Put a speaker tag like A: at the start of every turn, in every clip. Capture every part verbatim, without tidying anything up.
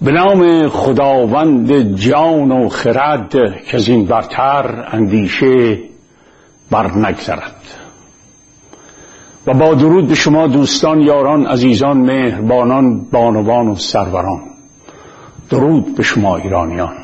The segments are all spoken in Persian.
A: به نام خداوند جان و خرد که از این برتر اندیشه بر نگذرد. و با درود به شما دوستان، یاران، عزیزان، مهربانان، بانوان و سروران. درود به شما ایرانیان،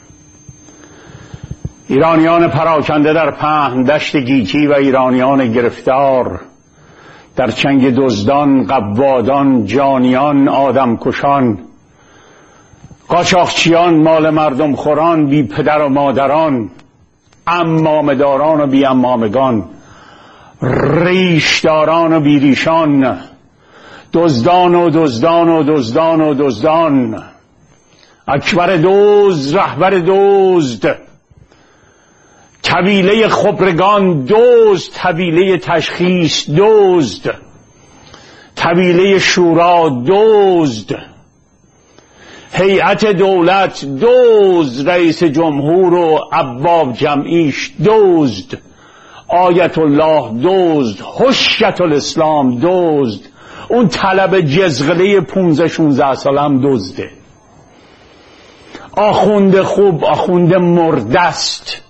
A: ایرانیان پراکنده در پهن دشت گیتی و ایرانیان گرفتار در چنگ دزدان، قوادان، جانیان، آدمکشان، قاچاقچیان، مال مردم خوران، بی پدر و مادران، عمامه‌داران و بی عمامگان، ریشداران و بی ریشان، دزدان و دزدان و دزدان و دزدان، اکبر دزد، رهبر دزد، طویله خبرگان دزد، طویله تشخیص دزد، طویله شورا دزد، هیئت دولت دزد، رئیس جمهور و ابواب جمعیش دزد، آیت الله دزد، حجت الاسلام دزد، اون طلب جزغله پونزده شونزده سالم دزده. آخوند خوب آخوند مردست.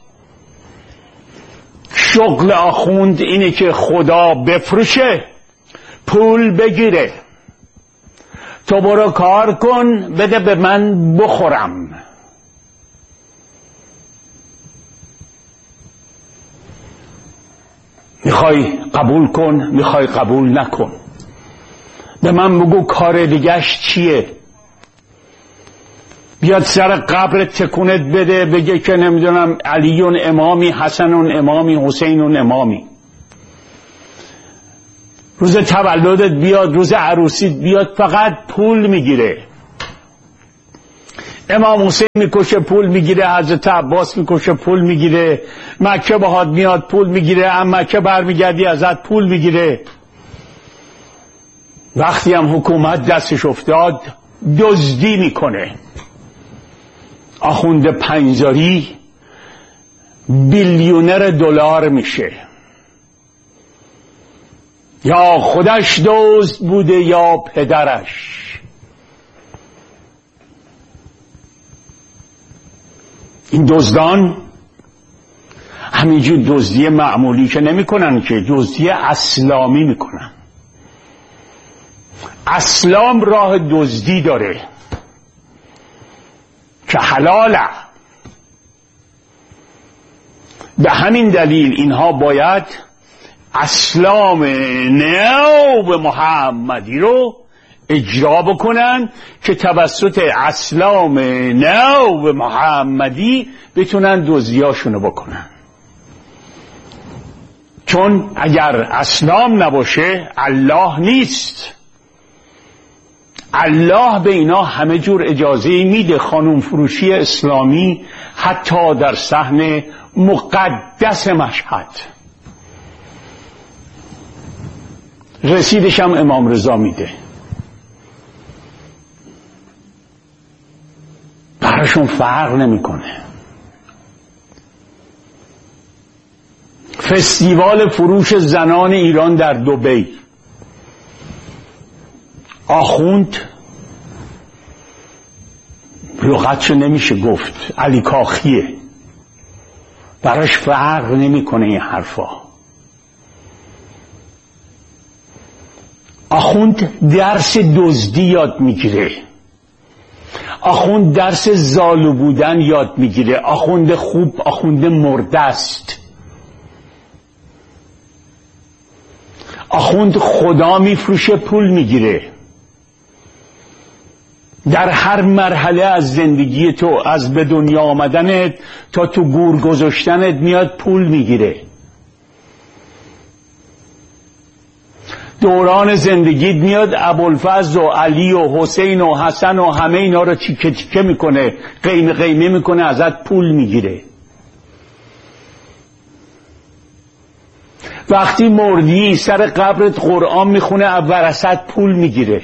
A: شغل آخوند اینه که خدا بفروشه، پول بگیره، تو برو کار کن بده به من بخورم. میخوای قبول کن، میخوای قبول نکن، به من بگو کار دیگهش چیه. بیاد سر قبر تکونت بده بگه که نمیدونم علیون امامی، حسنون امامی، حسینون امامی. روز تولدت بیاد، روز عروسیت بیاد، فقط پول میگیره. امام حسین میکشه پول میگیره، حضرت عباس میکشه پول میگیره، مکه بهاد میاد پول میگیره، اما مکه برمیگردی ازت پول میگیره. وقتی هم حکومت دستش افتاد دزدی میکنه. آخوند پنجزاری بیلیونر دلار میشه، یا خودش دزد بوده یا پدرش. این دزدان همینجور دزدی معمولی که نمی کنن، که دزدی اسلامی میکنن. اسلام راه دزدی داره که حلاله. به همین دلیل اینها باید اسلام نو محمدی رو اجرا بکنن که توسط اسلام نو محمدی بتونن دزدیاشونو بکنن. چون اگر اسلام نباشه الله نیست. الله به اینا همه جور اجازه میده، خانوم فروشی اسلامی حتی در صحن مقدس مشهد. رسیدش هم امام رضا میده. براشون فرق نمیکنه. فستیوال فروش زنان ایران در دبی، آخوند لغتشو نمیشه گفت، علی کاخیه، براش فرق نمیکنه این حرفا. آخوند درس دزدی یاد میگیره، آخوند درس زالو بودن یاد میگیره. آخوند خوب آخوند مرده است. آخوند خدا میفروشه پول میگیره. در هر مرحله از زندگی تو، از به دنیا آمدنت تا تو گور گذاشتنت میاد پول میگیره. دوران زندگیت میاد ابوالفضل و علی و حسین و حسن و همه اینا رو تیکه تیکه میکنه، قیمه قیمه میکنه، ازت پول میگیره. وقتی مردی سر قبرت قرآن میخونه، ورثت پول میگیره.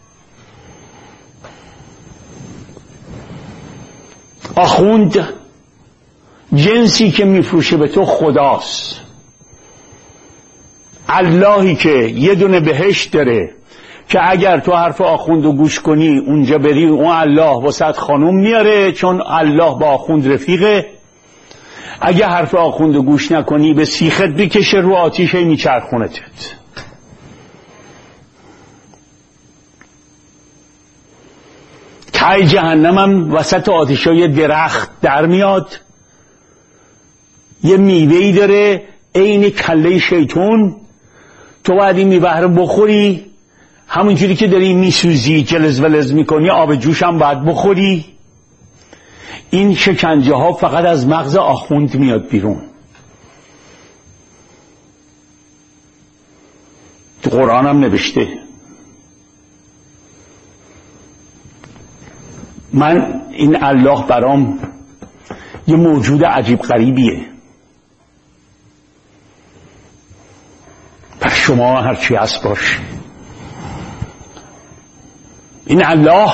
A: آخوند جنسی که میفروشه به تو خداست. اللهی که یه دونه بهشت داره، که اگر تو حرف آخوند رو گوش کنی اونجا بری اون الله واسط خانوم میاره، چون الله با آخوند رفیقه. اگر حرف آخوند رو گوش نکنی به سیخت بکشه رو آتیشه میچرخونتت. تای جهنم هم وسط آتیشای درخت در میاد، یه میوه‌ای داره عین کله شیطون، تو باید این میوه رو بخوری، همونجوری که داری میسوزی جلز ولز میکنی آب جوش هم باید بخوری. این شکنجه ها فقط از مغز آخوند میاد بیرون. تو قرآن هم نوشته. من این الله برام یه موجود عجیب غریبیه. پس شما هرچی هست باش. این الله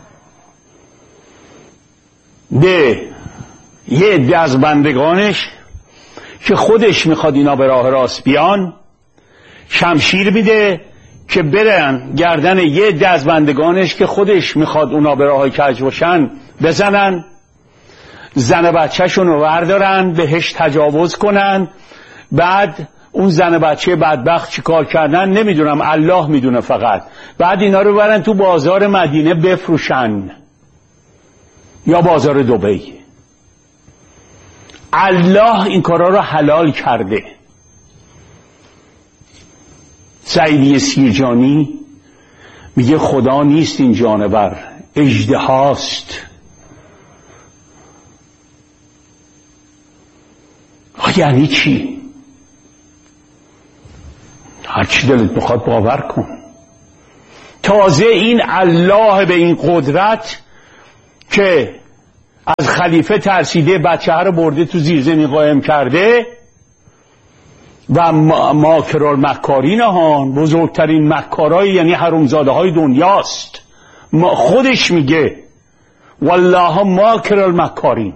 A: به یه عده از بندگانش که خودش میخواد اینا به راه راست بیان شمشیر میده که برن گردن یه عده از بندگانش که خودش میخواد اونا به راه کج باشن بزنن، زن بچهشون رو وردارن بهش تجاوز کنن. بعد اون زن بچه بدبخت چی کار کردن نمیدونم، الله میدونه فقط. بعد اینا رو برن تو بازار مدینه بفروشن یا بازار دبی. الله این کارا رو حلال کرده. سعیدی سیرجانی میگه خدا نیست این جانور، اژدهاست. یعنی چی؟ هرچی دلت بخواد باور کن. تازه این الله به این قدرت که از خلیفه ترسیده بچه ها رو برده تو زیرزمین قایم کرده و ماکرالمکارین ها بزرگترین مکارای یعنی حرومزاده های دنیاست. خودش میگه والله ماکرالمکارین،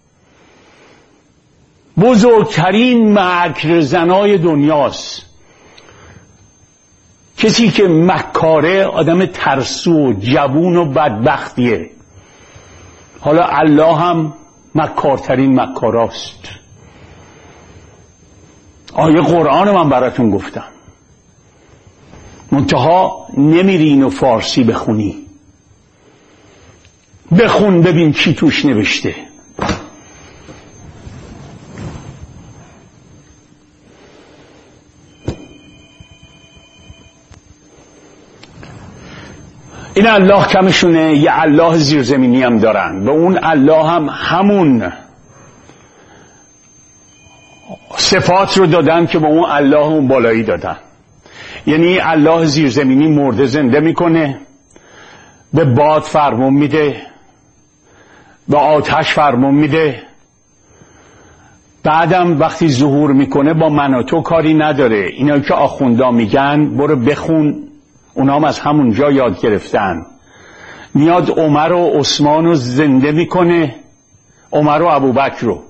A: بزرگترین مکر زنای دنیاست. کسی که مکاره آدم ترسو و جوون و بدبختیه. حالا الله هم مکارترین مکاراست. آیه قرآن من براتون گفتم، منتها نمیری اینو فارسی بخونی. بخون ببین چی توش نوشته. این الله کمشونه یه الله زیرزمینی هم دارن. به اون الله هم همون صفات رو دادن که به اون الله اون بالایی دادن. یعنی الله زیرزمینی مرده زنده میکنه، به باد فرمان میده، به آتش فرمان میده. بعدم وقتی ظهور میکنه با من و تو کاری نداره. اینا که آخوندا میگن برو بخون، اونا هم از همون جا یاد گرفتن. میاد عمر و عثمان رو زنده میکنه، عمر و ابوبکر رو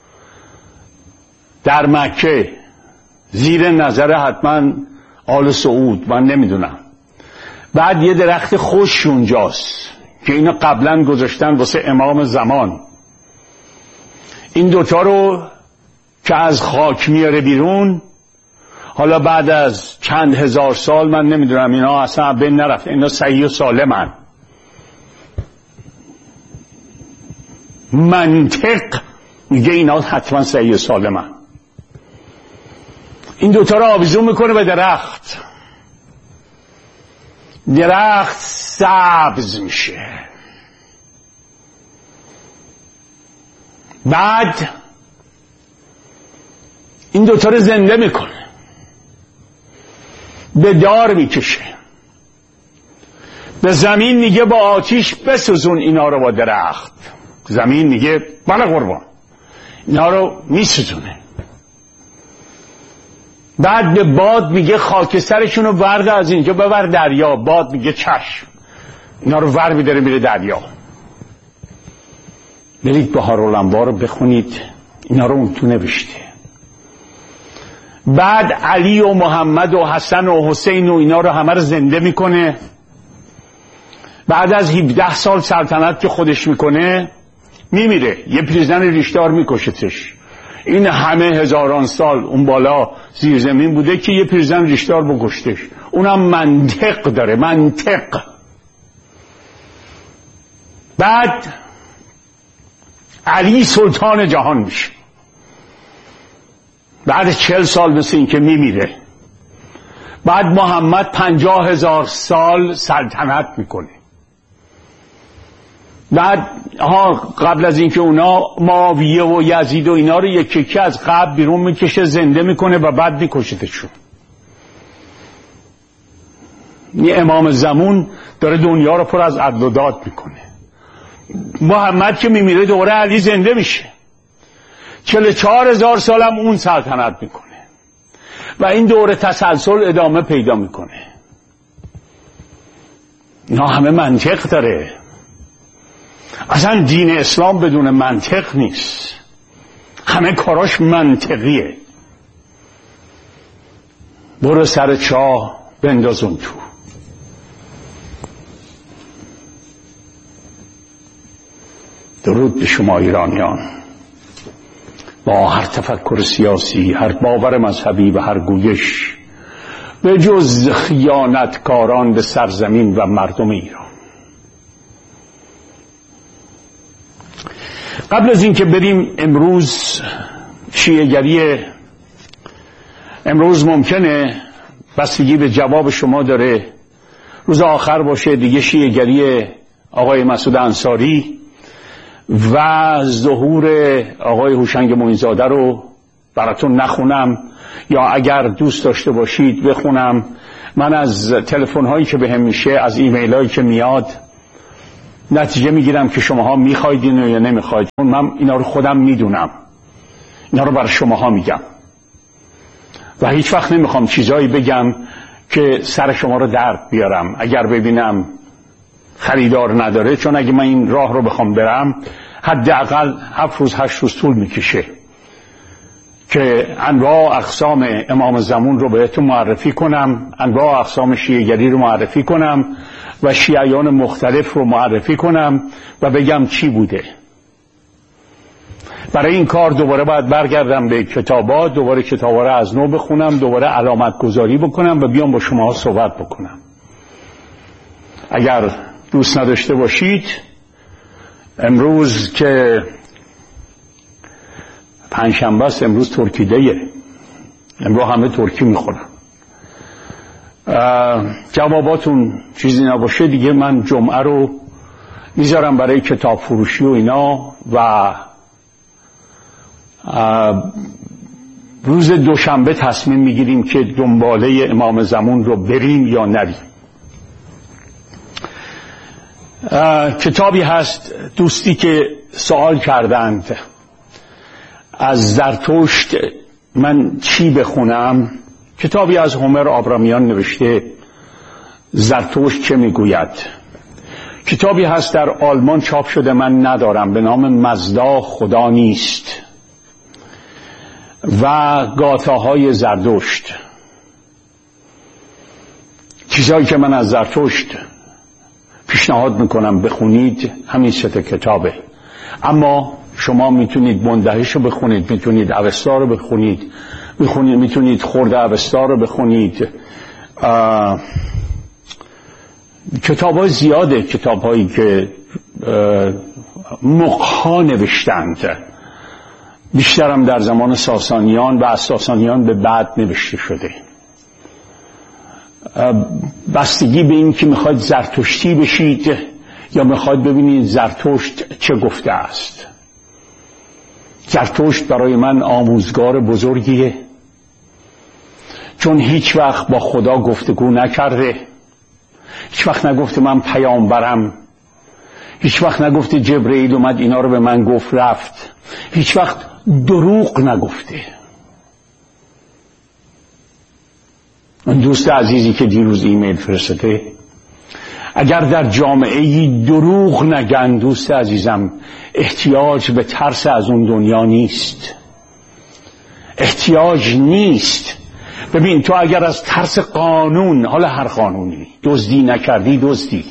A: در مکه زیر نظر حتما آل سعود، من نمیدونم. بعد یه درخت خوش اونجاست که اینو قبلا گذاشتن واسه امام زمان. این دوتا رو که از خاک میاره بیرون، حالا بعد از چند هزار سال من نمیدونم اینا اصلا بین نرفته، اینا صحیح و سالمن. منطق میگه اینا حتما صحیح و سالمن. این دوتا رو آویزون میکنه به درخت، درخت سبز میشه. بعد این دوتا رو زنده میکنه، به دار میکشه، به زمین میگه با آتیش بسوزون اینا رو با درخت. زمین میگه بله قربان، اینا رو میسوزونه. بعد به باد میگه خاکسترشون رو ورد از اینجا ببر دریا. باد میگه چشم، اینا رو ور میداره میره دریا. برید بهارالانوار رو بخونید، اینا رو اون تو نوشته. بعد علی و محمد و حسن و حسین و اینا رو همه رو زنده میکنه. بعد از هفده سال سلطنت که خودش میکنه میمیره، یه پیرزن ریشدار میکشتش. این همه هزاران سال اون بالا زیر زمین بوده که یه پیرزن ریشدار بکشتش. اونم منطق داره، منطق. بعد علی سلطان جهان میشه. بعد چهل سال مثل این که میمیره. بعد محمد پنجاه هزار سال سلطنت میکنه. بعد ها قبل از اینکه اونا معاویه و یزید و اینا رو یکی یکی از قبر بیرون میکشه، زنده میکنه و بعد میکشتشون. این امام زمان داره دنیا رو پر از عدل و داد میکنه. محمد که میمیره دوره علی زنده میشه. چهل و چهار هزار سال هم اون سلطنت میکنه و این دوره تسلسل ادامه پیدا میکنه. اینا همه منطق داره. اصلا دین اسلام بدون منطق نیست، همه کاراش منطقیه. برو سر چاه بنداز اون تو. درود به شما ایرانیان. با هر تفکر سیاسی، هر باور مذهبی و هر گویش، به جز خیانتکاران به سرزمین و مردم ایران. قبل از اینکه بریم امروز شیعه‌گری، امروز ممکنه بستگی به جواب شما داره، روز آخر باشه دیگه، شیعه‌گری آقای مسعود انصاری و ظهور آقای هوشنگ معین‌زاده رو براتون نخونم، یا اگر دوست داشته باشید بخونم. من از تلفن هایی که بهم میشه، از ایمیل هایی که میاد، نتیجه میگیرم که شماها میخواید اینو یا نمیخواید. من اینا رو خودم میدونم، اینا رو برای شماها میگم و هیچ وقت نمیخوام چیزایی بگم که سر شما رو درد بیارم اگر ببینم خریدار نداره. چون اگه من این راه رو بخوام برم حداقل هفت روز هشت روز طول میکشه که انواع اقسام امام زمان رو بهتون معرفی کنم، انواع اقسام شیعه‌گری رو معرفی کنم و شیعیان مختلف رو معرفی کنم و بگم چی بوده. برای این کار دوباره باید برگردم به کتابات، دوباره کتابا رو از نو بخونم، دوباره علامت گذاری بکنم و بیام با شما صحبت بکنم. اگر دوست نداشته باشید، امروز که پنجشنبه است، امروز ترکی دیه، امروز همه ترکی میخورن، جواباتون چیزی نباشه دیگه من جمعه رو میذارم برای کتاب فروشی و اینا و روز دوشنبه تصمیم میگیریم که دنباله امام زمان رو بریم یا نریم. کتابی هست دوستی که سوال کردند از زرتشت من چی بخونم. کتابی از هومر آبرامیان نوشته زرتشت چه میگوید. کتابی هست در آلمان چاپ شده، من ندارم، به نام مزدا خدا نیست و گاتاهای زردشت. چیزهایی که من از زرتشت پیشنهاد میکنم بخونید همین سه تا کتابه. اما شما میتونید مندهش رو بخونید، میتونید اوستا رو بخونید، میخونید میتونید خورده اوستا رو بخونید. کتاب‌های زیاده، کتاب‌هایی که مقها نوشتند، بیشترم در زمان ساسانیان و از ساسانیان به بعد نوشته شده. بستگی به این که میخواید زرتشتی بشید یا میخواید ببینید زرتشت چه گفته است. زرتشت برای من آموزگار بزرگیه، چون هیچ وقت با خدا گفتگو نکرده، هیچ وقت نگفته من پیامبرم، هیچ وقت نگفته جبرئیل اومد اینا رو به من گفت رفت، هیچ وقت دروغ نگفته. اون دوست عزیزی که دیروز ایمیل فرستاده، اگر در جامعه دروغ نگن دوست عزیزم، احتیاج به ترس از اون دنیا نیست، احتیاج نیست ببین تو اگر از ترس قانون، حالا هر قانونی، دزدی نکردی دزدی،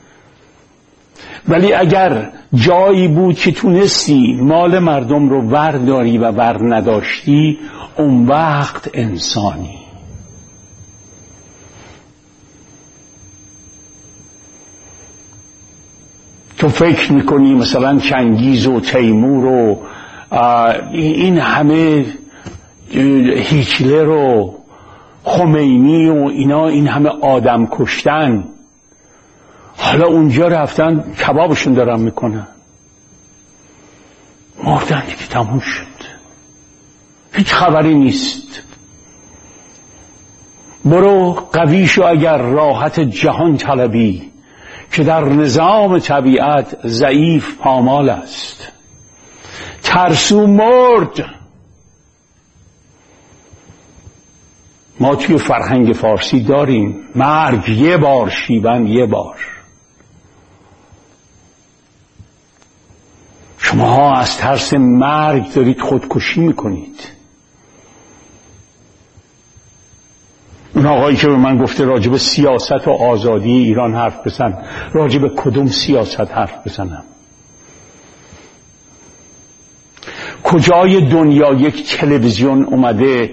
A: ولی اگر جایی بود که تونستی مال مردم رو ورداری و ور نداشتی، اون وقت انسانی. تو فکر میکنی مثلا چنگیز و تیمور و این همه، هیتلر و خمینی و اینا، این همه آدم کشتن، حالا اونجا رفتن کبابشون دارن میکنن، مردن دیگه، تموم شد، هیچ خبری نیست. برو قوی شو اگر راحت جهان طلبی، که در نظام طبیعت ضعیف پامال است. ترسو مرد. ما توی فرهنگ فارسی داریم مرگ یه بار، شیون یه بار. شما از ترس مرگ دارید خودکشی میکنید. اون آقایی که به من گفته راجب سیاست و آزادی ایران حرف بزن، راجب کدوم سیاست حرف بزنم؟ کجای دنیا یک تلویزیون اومده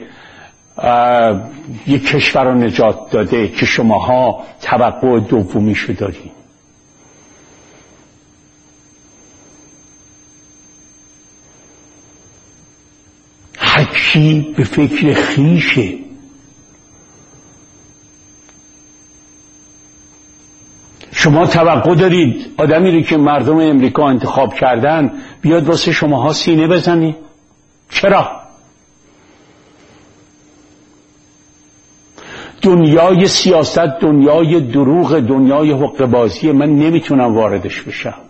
A: یک کشور رو نجات داده که شماها توقع دومیشو دارین؟ هر کی به فکر خیشه. شما توقع دارید آدمی رو که مردم امریکا انتخاب کردن بیاد واسه شماها سینه بزنی؟ چرا؟ دنیای سیاست دنیای دروغ، دنیای حقه‌بازی، من نمیتونم واردش بشم.